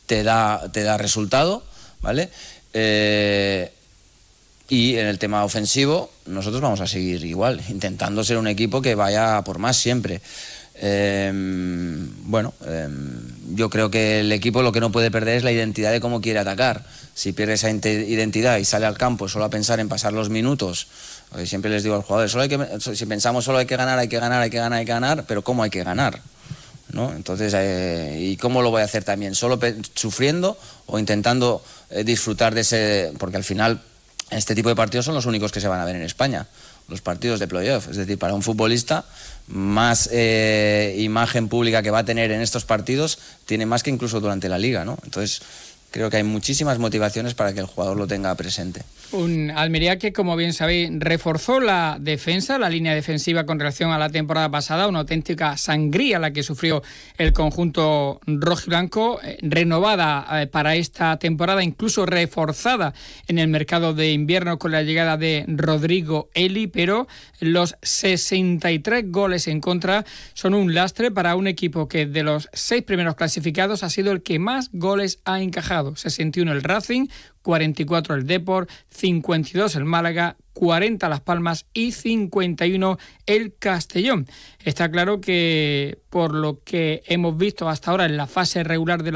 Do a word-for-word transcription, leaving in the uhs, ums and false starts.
te da, te da resultado, ¿vale? Eh, y en el tema ofensivo, nosotros vamos a seguir igual, intentando ser un equipo que vaya por más siempre. Eh, bueno, eh, yo creo que el equipo lo que no puede perder es la identidad de cómo quiere atacar. Si pierde esa identidad y sale al campo solo a pensar en pasar los minutos, siempre les digo a los jugadores, solo hay que, si pensamos solo hay que ganar, hay que ganar, hay que ganar, hay que ganar, pero ¿cómo hay que ganar? ¿No? Entonces, eh, ¿y cómo lo voy a hacer también? ¿Solo sufriendo o intentando eh, disfrutar de ese...? Porque al final este tipo de partidos son los únicos que se van a ver en España, los partidos de playoff. Es decir, para un futbolista, más eh, imagen pública que va a tener en estos partidos tiene más que incluso durante la liga, ¿no? Entonces, creo que hay muchísimas motivaciones para que el jugador lo tenga presente. Un Almería que, como bien sabéis, reforzó la defensa, la línea defensiva con relación a la temporada pasada, una auténtica sangría la que sufrió el conjunto rojiblanco, eh, renovada eh, para esta temporada, incluso reforzada en el mercado de invierno con la llegada de Rodrigo Eli, pero los sesenta y tres goles en contra son un lastre para un equipo que de los seis primeros clasificados ha sido el que más goles ha encajado. sesenta y uno el Racing, cuarenta y cuatro el Depor, cincuenta y dos el Málaga, cuarenta Las Palmas y cincuenta y uno el Castellón. Está claro que por lo que hemos visto hasta ahora en la fase regular de la